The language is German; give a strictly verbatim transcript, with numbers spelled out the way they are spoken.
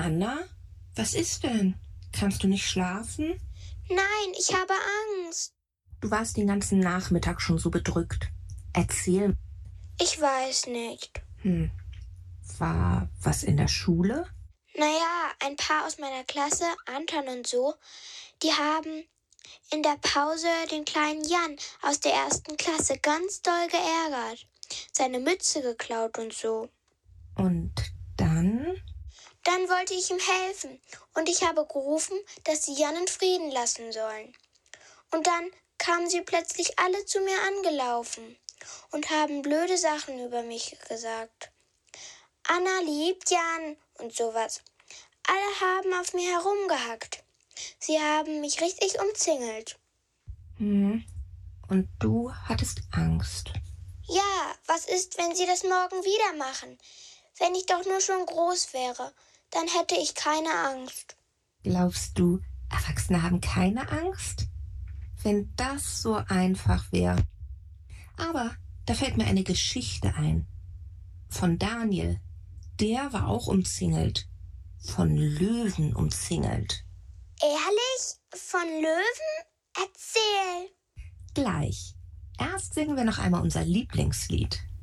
Anna, was ist denn? Kannst du nicht schlafen? Nein, ich habe Angst. Du warst den ganzen Nachmittag schon so bedrückt. Erzähl. Ich weiß nicht. Hm. War was in der Schule? Naja, ein paar aus meiner Klasse, Anton und so, die haben in der Pause den kleinen Jan aus der ersten Klasse ganz doll geärgert. Seine Mütze geklaut und so. Und dann? Dann wollte ich ihm helfen und ich habe gerufen, dass sie Jan in Frieden lassen sollen. Und dann kamen sie plötzlich alle zu mir angelaufen und haben blöde Sachen über mich gesagt. Anna liebt Jan und sowas. Alle haben auf mir herumgehackt. Sie haben mich richtig umzingelt. Hm. Und du hattest Angst. Ja, was ist, wenn sie das morgen wieder machen? Wenn ich doch nur schon groß wäre, dann hätte ich keine Angst. Glaubst du, Erwachsene haben keine Angst? Wenn das so einfach wäre. Aber da fällt mir eine Geschichte ein. Von Daniel. Der war auch umzingelt. Von Löwen umzingelt. Ehrlich? Von Löwen? Erzähl. Gleich. Erst singen wir noch einmal unser Lieblingslied.